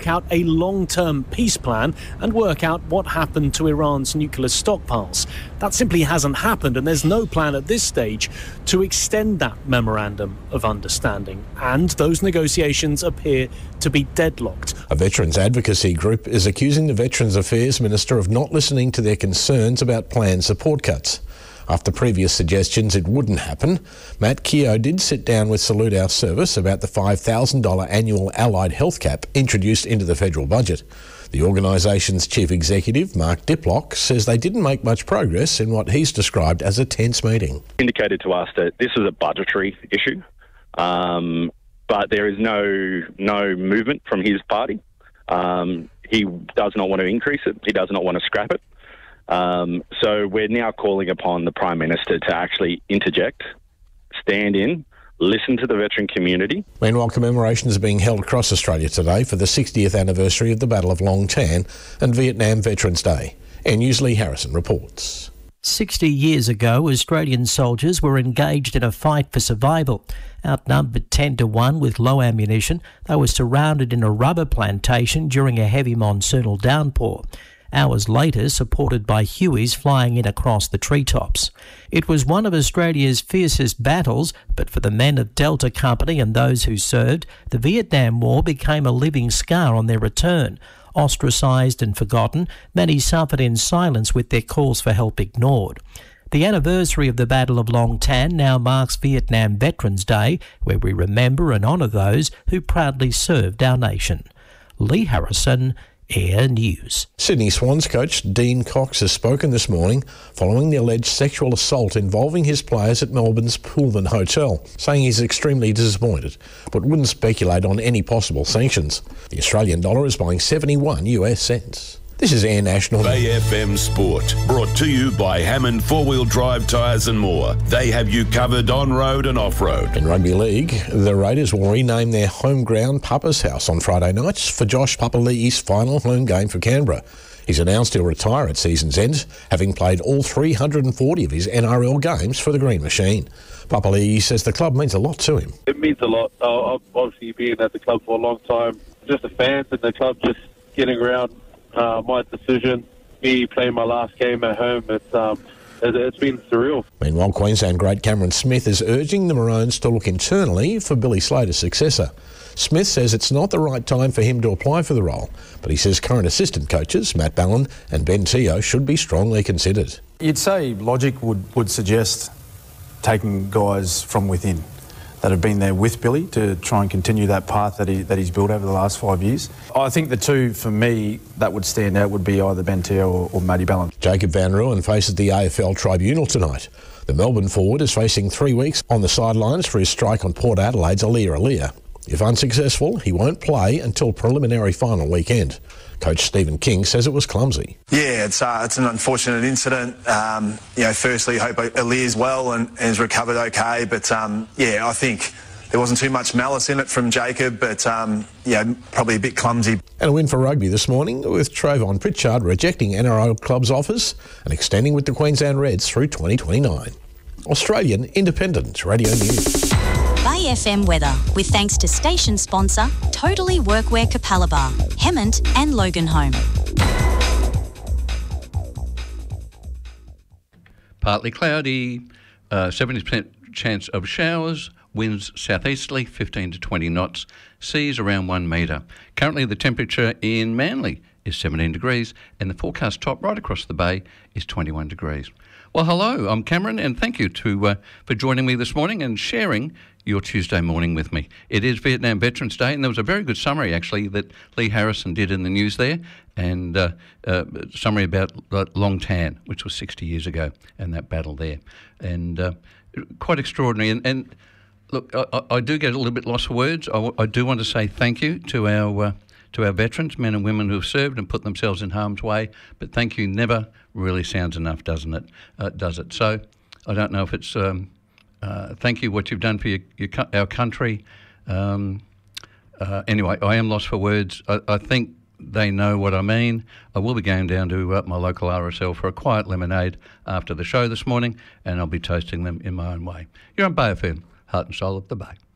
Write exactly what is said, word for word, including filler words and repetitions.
out a long-term peace plan and work out what happened to Iran's nuclear stockpiles. That simply hasn't happened, and there's no plan at this stage to extend that memorandum of understanding. And those negotiations appear to be deadlocked. A veterans advocacy group is accusing the Veterans Affairs Minister of not listening to their concerns about planned support cuts. After previous suggestions it wouldn't happen, Matt Keogh did sit down with Salute Our Service about the five thousand dollars annual allied health cap introduced into the federal budget. The organisation's chief executive, Mark Diplock, says they didn't make much progress in what he's described as a tense meeting. Indicated to us that this was a budgetary issue, um, but there is no no movement from his party. Um, he does not want to increase it. He does not want to scrap it. Um, so we're now calling upon the Prime Minister to actually interject, stand in, listen to the veteran community. Meanwhile, commemorations are being held across Australia today for the sixtieth anniversary of the Battle of Long Tan and Vietnam Veterans Day. N News' Lee Harrison reports. Sixty years ago, Australian soldiers were engaged in a fight for survival. Outnumbered ten to one with low ammunition, they were surrounded in a rubber plantation during a heavy monsoonal downpour. Hours later, supported by Hueys flying in across the treetops. It was one of Australia's fiercest battles, but for the men of Delta Company and those who served, the Vietnam War became a living scar on their return. Ostracised and forgotten, many suffered in silence with their calls for help ignored. The anniversary of the Battle of Long Tan now marks Vietnam Veterans Day, where we remember and honour those who proudly served our nation. Lee Harrison, Air News. Sydney Swans coach Dean Cox has spoken this morning following the alleged sexual assault involving his players at Melbourne's Pullman Hotel, saying he's extremely disappointed but wouldn't speculate on any possible sanctions. The Australian dollar is buying seventy-one US cents. This is Air National. Bay F M Sport, brought to you by Hammond four-wheel drive tyres and more. They have you covered on-road and off-road. In rugby league, the Raiders will rename their home ground Papa's House on Friday nights for Josh Papali'i's final home game for Canberra. He's announced he'll retire at season's end, having played all three hundred forty of his N R L games for the Green Machine. Papali'i says the club means a lot to him. It means a lot. Uh, obviously, being at the club for a long time, just the fans and the club just getting around uh, my decision, me playing my last game at home, it's, um, it's been surreal. Meanwhile, Queensland great Cameron Smith is urging the Maroons to look internally for Billy Slater's successor. Smith says it's not the right time for him to apply for the role, but he says current assistant coaches, Matt Ballin and Ben Teo, should be strongly considered. You'd say logic would, would suggest taking guys from within that have been there with Billy to try and continue that path that he that he's built over the last five years. I think the two, for me, that would stand out would be either Ben Teo or, or Matty Ballin. Jacob van Rooyen faces the A F L tribunal tonight. The Melbourne forward is facing three weeks on the sidelines for his strike on Port Adelaide's Alia Alia. If unsuccessful, he won't play until preliminary final weekend. Coach Stephen King says it was clumsy. Yeah, it's uh, it's an unfortunate incident. Um, you know, firstly, hope Alia's well and, and has recovered okay. But um, yeah, I think there wasn't too much malice in it from Jacob, but um, yeah, probably a bit clumsy. And a win for rugby this morning with Trayvon Pritchard rejecting N R L club's offers and extending with the Queensland Reds through twenty twenty-nine. Australian Independent Radio News. Bay F M weather, with thanks to station sponsor Totally Workwear Capalaba, Hemmant and Loganholme. Partly cloudy, uh, seventy percent chance of showers, winds southeasterly fifteen to twenty knots, seas around one metre. Currently the temperature in Manly is seventeen degrees and the forecast top right across the bay is twenty-one degrees. Well, hello, I'm Cameron, and thank you to uh, for joining me this morning and sharing your Tuesday morning with me. It is Vietnam Veterans Day, and there was a very good summary, actually, that Lee Harrison did in the news there, and uh, uh, summary about Long Tan, which was sixty years ago, and that battle there. And uh, quite extraordinary. And, and look, I, I do get a little bit lost for words. I, I do want to say thank you to our... Uh, to our veterans, men and women who have served and put themselves in harm's way. But thank you never really sounds enough, doesn't it? Uh, does it? So I don't know if it's um, uh, thank you what you've done for your, your, our country. Um, uh, anyway, I am lost for words. I, I think they know what I mean. I will be going down to uh, my local R S L for a quiet lemonade after the show this morning, and I'll be toasting them in my own way. You're on Bay F M, heart and soul of the Bay.